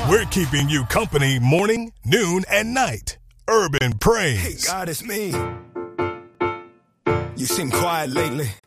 We're keeping you company morning, noon, and night. Urban Praise. Hey, God, it's me. You seem quiet lately.